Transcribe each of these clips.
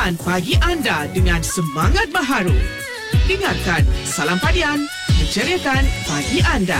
Mulakan pagi anda dengan semangat baharu. Dengarkan Salam Padian, menceriakan pagi anda.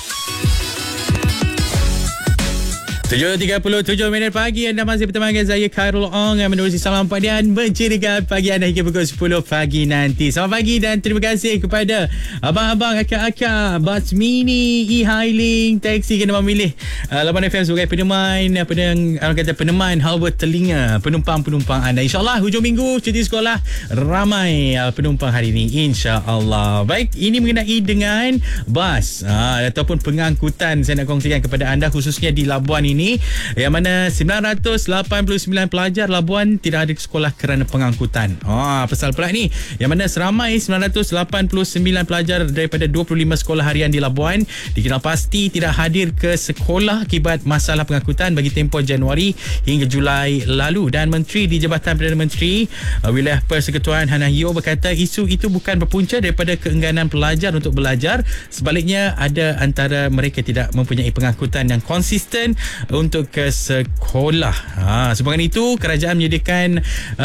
7.37 pagi, anda masih bersama dengan saya Khairul Ong yang menerusi Salam Padian, menceriakan pagi anda hingga pukul 10 pagi nanti. Selamat pagi dan terima kasih kepada abang-abang, akak-akak bas mini, e-hailing, taksi kena memilih Labuan FM sebagai peneman halwa telinga penumpang-penumpang anda. InsyaAllah hujung minggu cuti sekolah ramai penumpang hari ini, insyaAllah. Baik, ini mengenai dengan bas ataupun pengangkutan saya nak kongsikan kepada anda, khususnya di Labuan ini, yang mana 989 pelajar Labuan tidak ada sekolah kerana pengangkutan. Pasal pula ni, yang mana seramai 989 pelajar daripada 25 sekolah harian di Labuan dikenal pasti tidak hadir ke sekolah akibat masalah pengangkutan bagi tempoh Januari hingga Julai lalu. Dan Menteri di Jabatan Perdana Menteri Wilayah Persekutuan Hannah Yeoh berkata isu itu bukan berpunca daripada keengganan pelajar untuk belajar, sebaliknya ada antara mereka tidak mempunyai pengangkutan yang konsisten untuk ke sekolah. Sumbangan itu, kerajaan menyediakan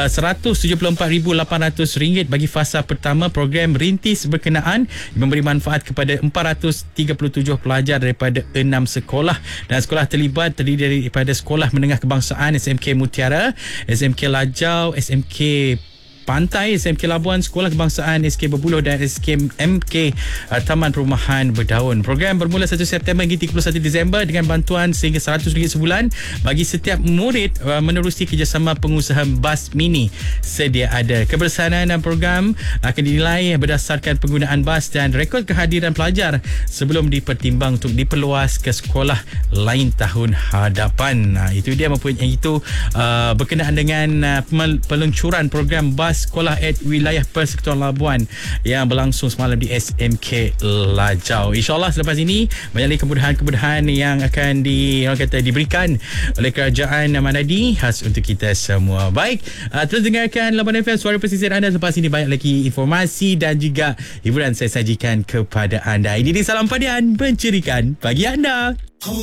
RM174,800 bagi fasa pertama program rintis berkenaan yang memberi manfaat kepada 437 pelajar daripada 6 sekolah. Dan sekolah terlibat terdiri daripada Sekolah Menengah Kebangsaan SMK Mutiara, SMK Lajau, SMK Pantai, SMK Labuan, Sekolah Kebangsaan SK Berbuluh dan SKMK Taman Perumahan Berdaun. Program bermula 1 September hingga 31 Disember dengan bantuan sehingga RM100 sebulan bagi setiap murid menerusi kerjasama pengusaha bas mini sedia ada. Kebersamaan program akan dinilai berdasarkan penggunaan bas dan rekod kehadiran pelajar sebelum dipertimbang untuk diperluas ke sekolah lain tahun hadapan. Itu dia mempunyai itu berkenaan dengan peluncuran program bas sekolah at wilayah Persekutuan Labuan yang berlangsung semalam di SMK Lajau. InsyaAllah selepas ini banyak kemudahan-kemudahan yang akan diberikan oleh kerajaan Manadi khas untuk kita semua. Baik, terus dengarkan Labuan FM, suara pesisir anda. Selepas ini banyak lagi informasi dan juga hiburan saya sajikan kepada anda. Ini di Salam Padian, menceriakan pagi anda.